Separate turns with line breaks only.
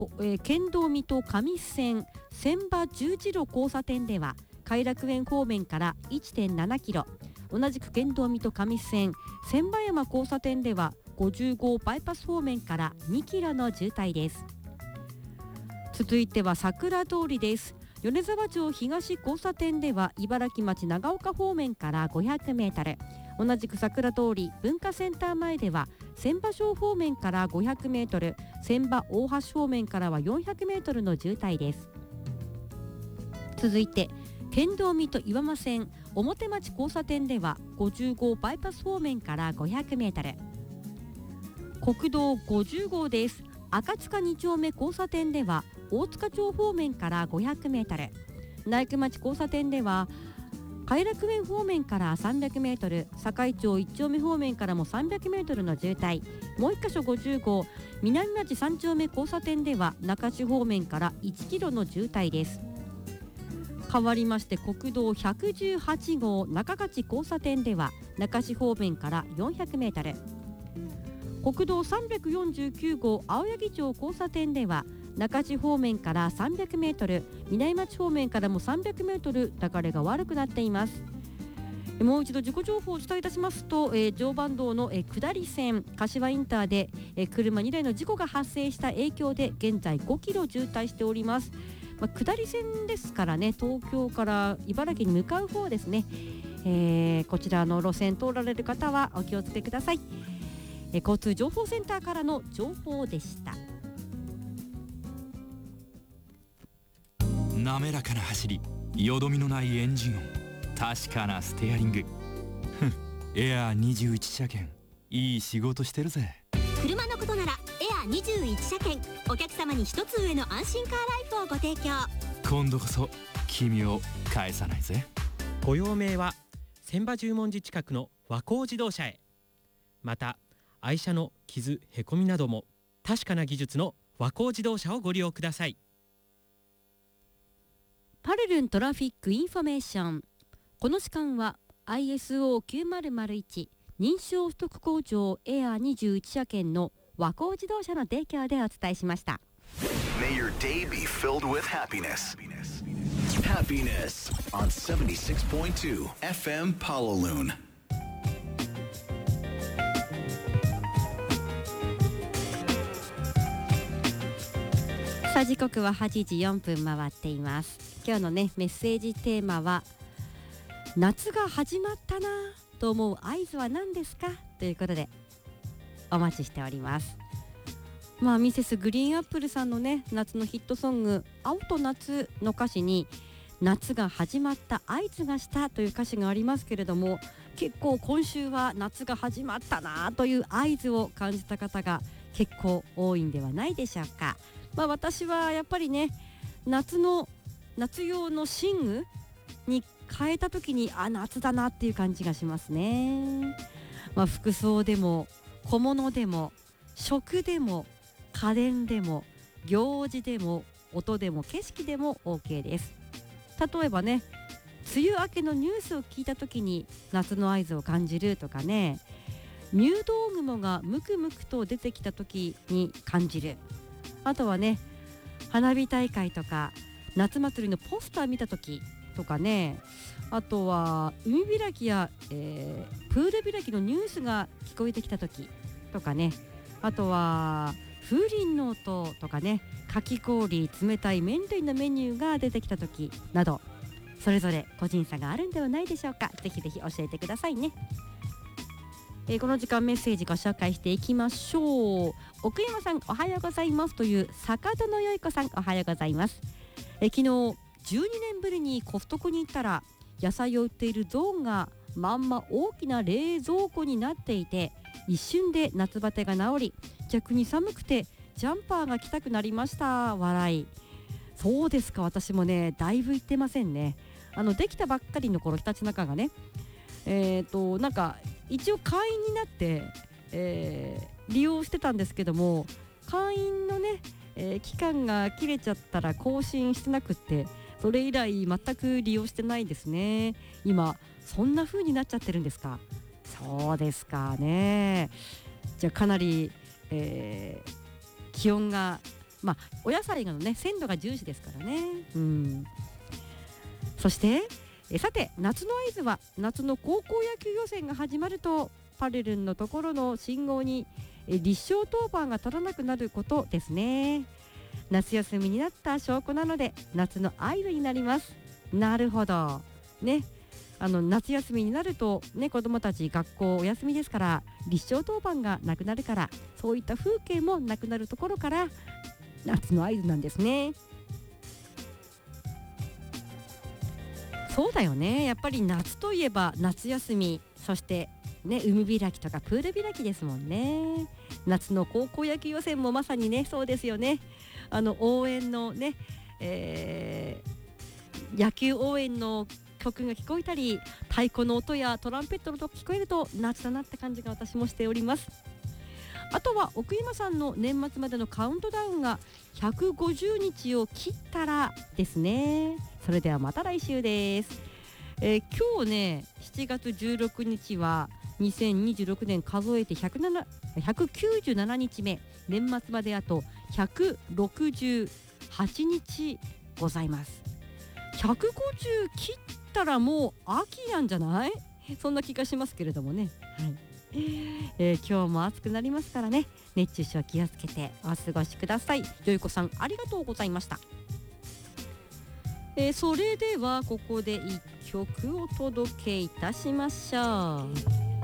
県道水戸上線千葉十字路交差点では偕楽園方面から 1.7 キロ、同じく県道水戸上線千葉山交差点では55バイパス方面から2キロの渋滞です。続いては桜通りです。米沢町東交差点では茨城町長岡方面から500メートル、同じく桜通り文化センター前では千葉町方面から500メートル、千葉大橋方面からは400メートルの渋滞です。続いて県道水戸岩間線表町交差点では55バイパス方面から500メートル、国道50号です。赤塚2丁目交差点では大塚町方面から500メートル、内区町交差点では偕楽園方面から300メートル、堺町1丁目方面からも300メートルの渋滞。もう1箇所50号南町3丁目交差点では中市方面から1キロの渋滞です。変わりまして国道118号中勝交差点では中市方面から400メートル、国道349号青柳町交差点では中市方面から300メートル、南町方面からも300メートル流れが悪くなっています。もう一度事故情報をお伝えいたしますと、常磐道の下り線柏インターで車2台の事故が発生した影響で現在5キロ渋滞しております。下り線ですからね、東京から茨城に向かう方ですね、こちらの路線通られる方はお気をつけください。交通情報センターからの情報でした。
滑らかな走り、よどみのないエンジン音、確かなステアリングエアー21車検、いい仕事してるぜ。
車のことならエアー21車検、お客様に一つ上の安心カーライフをご提供。
今度こそ君を返さないぜ。
ご用命は千葉十文字近くの和光自動車へ。また愛車の傷へこみなども確かな技術の和光自動車をご利用ください。
パルルントラフィックインフォメーション、この時間は ISO9001 認証取得工場エアー21車検の和光自動車の提供でお伝えしました。
May your day be filled with happiness. Happiness on 76.2 FM Pawaloon。
さあ時刻は8時4分回っています。今日のねメッセージテーマは夏が始まったなと思う合図は何ですかということでお待ちしております。ミセスグリーンアップルさんのね夏のヒットソング青と夏の歌詞に夏が始まった合図がしたという歌詞がありますけれども、結構今週は夏が始まったなという合図を感じた方が結構多いんではないでしょうか。私はやっぱりね夏用の寝具に変えた時に夏だなっていう感じがしますね。服装でも小物でも食でも家電でも行事でも音でも景色でも OK です。例えばね梅雨明けのニュースを聞いた時に夏の合図を感じるとかね、入道雲がムクムクと出てきた時に感じる。あとはね花火大会とか夏祭りのポスター見た時とかね、あとは海開きや、プール開きのニュースが聞こえてきた時とかね、あとは風鈴の音とかね、かき氷、冷たい麺類のメニューが出てきた時など、それぞれ個人差があるんではないでしょうか。ぜひぜひ教えてくださいね。この時間メッセージご紹介していきましょう。奥山さんおはようございますという坂戸のよい子さんおはようございます。昨日12年ぶりにコストコに行ったら野菜を売っているゾーンがまんま大きな冷蔵庫になっていて、一瞬で夏バテが治り逆に寒くてジャンパーが着たくなりました。笑い。そうですか。私もねだいぶ行ってませんね。できたばっかりの頃ひたちなかがねなんか一応会員になって、利用してたんですけども、会員のね、期間が切れちゃったら更新してなくって、それ以来全く利用してないですね。今そんな風になっちゃってるんですか。そうですかね。じゃあかなり、気温がお野菜のね鮮度が重視ですからね。そしてさて夏の合図は夏の高校野球予選が始まるとパルルンのところの信号に立正当番が取らなくなることですね。夏休みになった証拠なので夏の合図になります。なるほどね。夏休みになるとね、子どもたち学校お休みですから立正当番がなくなるから、そういった風景もなくなるところから夏の合図なんですね。そうだよね。やっぱり夏といえば夏休み、そしてね、海開きとかプール開きですもんね。夏の高校野球予選もまさにね、そうですよね。応援のね、野球応援の曲が聞こえたり、太鼓の音やトランペットの音が聞こえると夏だなって感じが私もしております。あとは奥山さんの年末までのカウントダウンが150日を切ったらですね。それではまた来週です。今日ね7月16日は2026年数えて197日目、年末まであと168日ございます。150切ったらもう秋なんじゃない？そんな気がしますけれどもね。今日も暑くなりますからね、熱中症気をつけてお過ごしください。よいこさんありがとうございました。それではここで1曲お届けいたしましょう。